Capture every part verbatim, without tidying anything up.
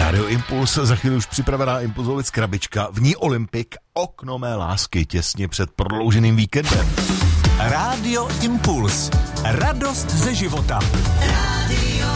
Radio Impuls, za chvíli už připravená Impulzovic krabička, v ní Olympik, okno mé lásky, těsně před prodlouženým víkendem. Radio Impuls, radost ze života. Radio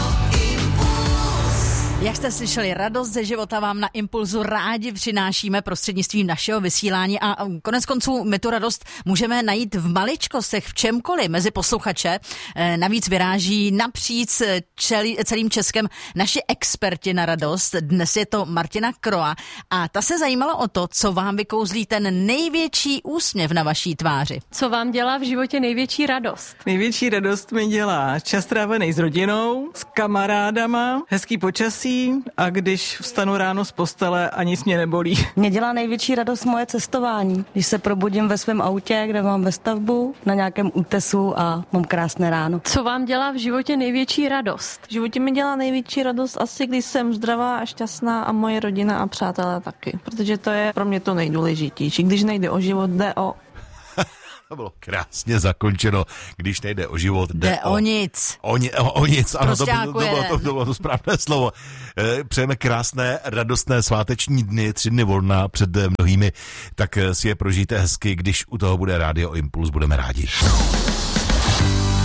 Jak jste slyšeli, radost ze života vám na Impulzu rádi přinášíme prostřednictvím našeho vysílání a konec konců my tu radost můžeme najít v maličkostech, v čemkoliv mezi posluchače. Navíc vyráží napříč čelí, celým Českem naši experti na radost. Dnes je to Martina Kroa a ta se zajímala o to, co vám vykouzlí ten největší úsměv na vaší tváři. Co vám dělá v životě největší radost? Největší radost mi dělá čas strávený s rodinou, s kamarádama, hezký počasí a když vstanu ráno z postele a nic mě nebolí. Mě dělá největší radost moje cestování. Když se probudím ve svém autě, kde mám vestavbu, na nějakém útesu a mám krásné ráno. Co vám dělá v životě největší radost? V životě mi dělá největší radost asi, když jsem zdravá a šťastná a moje rodina a přátelé taky. Protože to je pro mě to nejdůležitější. Když nejde o život, jde o... To bylo krásně zakončeno. Když nejde o život, jde, jde o, o nic. O, o, o nic, ano, to, to, to, bylo, to, to bylo to správné slovo. Přejeme krásné, radostné sváteční dny, tři dny volna před mnohými, tak si je prožijte hezky, když u toho bude Radio Impuls, budeme rádi.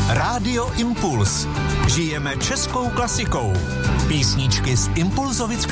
Radio Impuls. Žijeme českou klasikou. Písničky z Impulzovic